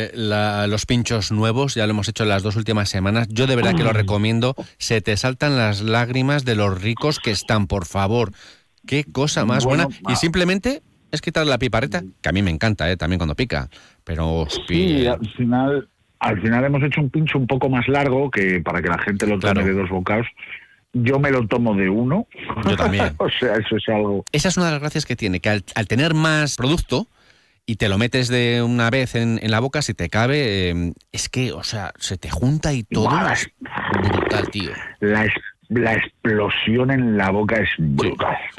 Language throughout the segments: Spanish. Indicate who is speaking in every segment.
Speaker 1: los pinchos nuevos, ya lo hemos hecho en las 2 últimas semanas. Yo de verdad que lo recomiendo. Se te saltan las lágrimas de los ricos que están, por favor. Qué cosa más buena. Y simplemente es quitar la pipareta, que a mí me encanta, también cuando pica. Pero
Speaker 2: sí, al final hemos hecho un pincho un poco más largo, que para que la gente lo tome de 2 bocados. Yo me lo tomo de 1.
Speaker 1: Yo también.
Speaker 2: O sea, eso es algo...
Speaker 1: Esa es una de las gracias que tiene, que al tener más producto y te lo metes de una vez en la boca, si te cabe, es que, o sea, se te junta y todo. Es brutal, tío.
Speaker 2: La explosión en la boca es brutal.
Speaker 1: Sí.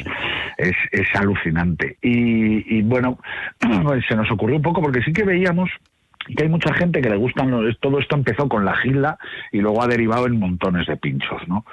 Speaker 2: Es alucinante. Y bueno, pues se nos ocurrió un poco, porque sí que veíamos que hay mucha gente que le gustan todo esto. Empezó con la gilda y luego ha derivado en montones de pinchos, ¿no?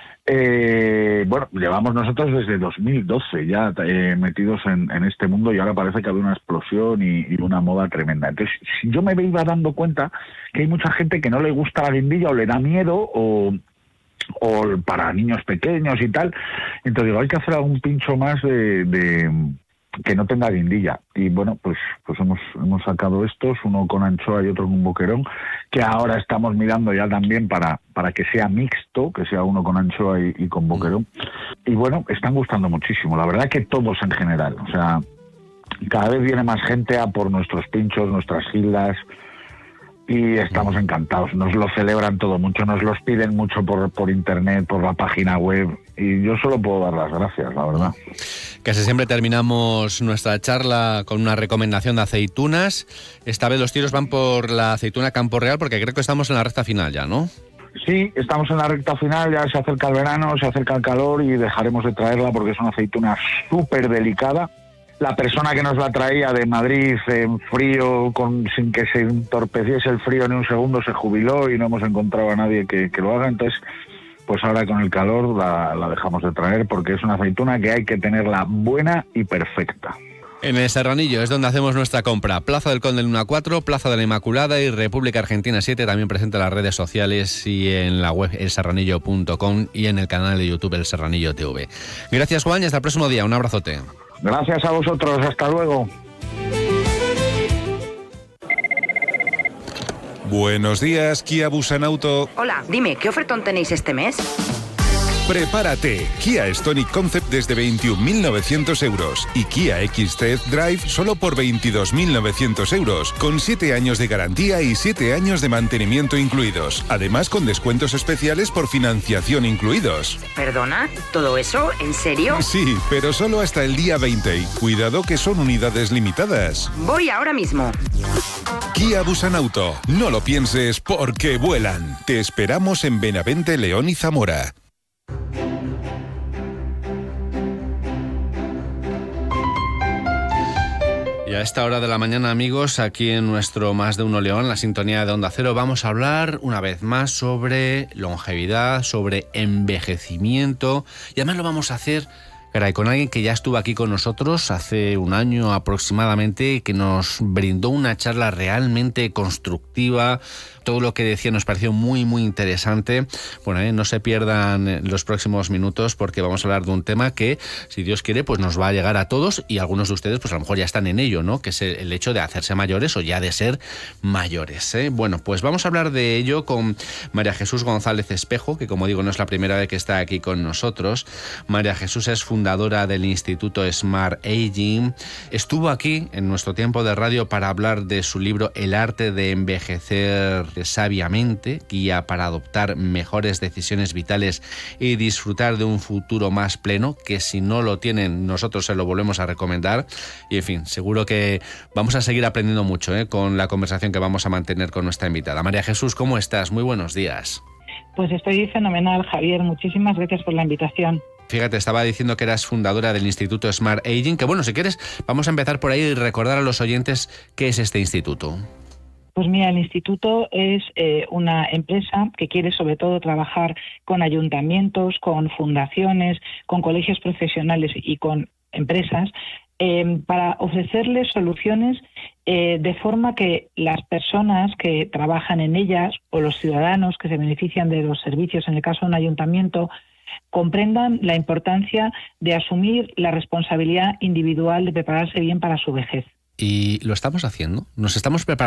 Speaker 2: Bueno, llevamos nosotros desde 2012 ya metidos en este mundo, y ahora parece que ha habido una explosión y una moda tremenda. Entonces, si yo me iba dando cuenta que hay mucha gente que no le gusta la guindilla, o le da miedo, o para niños pequeños y tal. Entonces digo, hay que hacer algún pincho más de que no tenga guindilla. Y bueno, pues hemos sacado estos, uno con anchoa y otro con boquerón, que ahora estamos mirando ya también para que sea mixto, que sea uno con anchoa y con boquerón. Y bueno, están gustando muchísimo. La verdad que todos en general. O sea, cada vez viene más gente a por nuestros pinchos, nuestras gildas, y estamos encantados. Nos lo celebran todo mucho, nos los piden mucho por internet, por la página web, y yo solo puedo dar las gracias, la verdad.
Speaker 1: Casi siempre terminamos nuestra charla con una recomendación de aceitunas. Esta vez los tiros van por la aceituna Campo Real, porque creo que estamos en la recta final ya, ¿no?
Speaker 2: Sí, estamos en la recta final, ya se acerca el verano, se acerca el calor, y dejaremos de traerla porque es una aceituna súper delicada. La persona que nos la traía de Madrid en frío, sin que se entorpeciese el frío ni un segundo, se jubiló y no hemos encontrado a nadie que lo haga. Entonces, pues ahora con el calor la dejamos de traer, porque es una aceituna que hay que tenerla buena y perfecta.
Speaker 1: En el Serranillo es donde hacemos nuestra compra. Plaza del Conde Luna 4, Plaza de la Inmaculada y República Argentina 7, también presente en las redes sociales y en la web elserranillo.com y en el canal de YouTube El Serranillo TV. Gracias, Juan, y hasta el próximo día. Un abrazote.
Speaker 2: Gracias a vosotros, hasta luego.
Speaker 3: Buenos días, Kia Busanauto.
Speaker 4: Hola, dime, ¿qué ofertón tenéis este mes?
Speaker 3: Prepárate, Kia Stonic Concept desde 21.900 euros y Kia XT Drive solo por 22.900 euros, con 7 años de garantía y 7 años de mantenimiento incluidos, además con descuentos especiales por financiación incluidos.
Speaker 4: ¿Perdona? ¿Todo eso? ¿En serio?
Speaker 3: Sí, pero solo hasta el día 20 y cuidado que son unidades limitadas.
Speaker 4: Voy ahora mismo.
Speaker 3: Kia Busanauto, no lo pienses porque vuelan. Te esperamos en Benavente, León y Zamora.
Speaker 1: Y a esta hora de la mañana, amigos, aquí en nuestro Más de Uno León, la sintonía de Onda Cero, vamos a hablar una vez más sobre longevidad, sobre envejecimiento, y además lo vamos a hacer, caray, con alguien que ya estuvo aquí con nosotros hace un año aproximadamente, que nos brindó una charla realmente constructiva. Todo lo que decía nos pareció muy, muy interesante. Bueno, no se pierdan los próximos minutos, porque vamos a hablar de un tema que, si Dios quiere, pues nos va a llegar a todos, y algunos de ustedes pues a lo mejor ya están en ello, ¿no? Que es el hecho de hacerse mayores o ya de ser mayores, ¿eh? Bueno, pues vamos a hablar de ello con María Jesús González Espejo, que como digo no es la primera vez que está aquí con nosotros. María Jesús es fundadora del Instituto Smart Aging. Estuvo aquí en nuestro tiempo de radio para hablar de su libro El arte de envejecer sabiamente, guía para adoptar mejores decisiones vitales y disfrutar de un futuro más pleno, que si no lo tienen nosotros se lo volvemos a recomendar. Y en fin, seguro que vamos a seguir aprendiendo mucho con la conversación que vamos a mantener con nuestra invitada. María Jesús, ¿cómo estás? Muy buenos días.
Speaker 5: Pues estoy fenomenal, Javier. Muchísimas gracias por la invitación.
Speaker 1: Fíjate, estaba diciendo que eras fundadora del Instituto Smart Aging, que bueno, si quieres, vamos a empezar por ahí y recordar a los oyentes qué es este instituto.
Speaker 5: Pues mira, el instituto es una empresa que quiere sobre todo trabajar con ayuntamientos, con fundaciones, con colegios profesionales y con empresas para ofrecerles soluciones de forma que las personas que trabajan en ellas o los ciudadanos que se benefician de los servicios, en el caso de un ayuntamiento, comprendan la importancia de asumir la responsabilidad individual de prepararse bien para su vejez.
Speaker 1: ¿Y lo estamos haciendo? ¿Nos estamos preparando